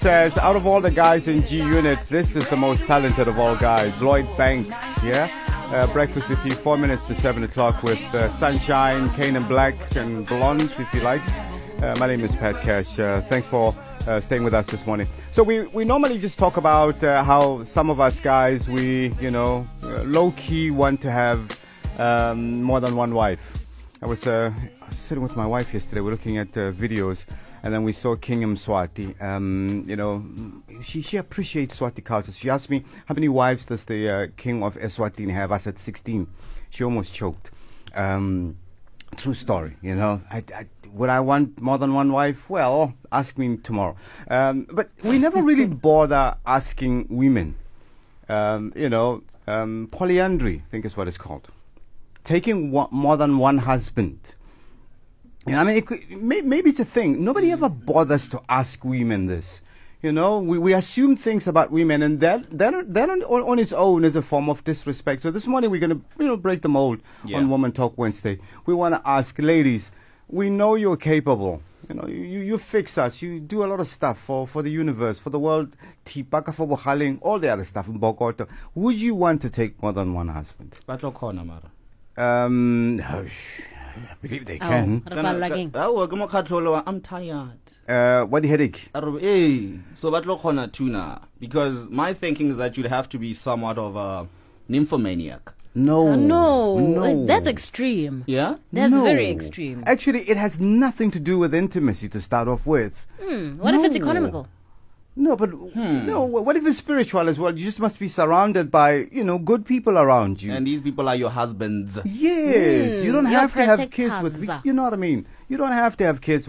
Says, out of all the guys in G Unit, this is the most talented of all guys. Lloyd Banks, yeah? Breakfast with you, 4 minutes to 7 o'clock with Sunshine, Kane and Black, and Blonde, if you like. My name is Pat Cash. Thanks for staying with us this morning. So we normally just talk about how some of us guys, low-key want to have more than one wife. I was sitting with my wife yesterday. We're looking at videos. And then we saw King Mswati. She appreciates Swati culture. She asked me, how many wives does the King of Eswatini have? I said 16. She almost choked. True story, would I want more than one wife? Well, ask me tomorrow. But we never really bother asking women. Polyandry, I think is what it's called. Taking more than one husband. Maybe it's a thing. Nobody ever bothers to ask women this. We assume things about women, and that on its own is a form of disrespect. So this morning we're going to break the mold on Woman Talk Wednesday. We want to ask, ladies, we know you're capable. You fix us. You do a lot of stuff for the universe, for the world, tipaka for bohaling, all the other stuff in Bogoto. Would you want to take more than one husband? I believe they can. I'm tired. What headache? So tuna, because my thinking is that you'd have to be somewhat of a nymphomaniac. No, that's extreme. Yeah? That's very extreme. Actually, it has nothing to do with intimacy to start off with. What if it's economical? No, but no. What if it's spiritual as well? You just must be surrounded by, good people around you. And these people are your husbands. Yes. You don't have to have kids with, you know what I mean? You don't have to have kids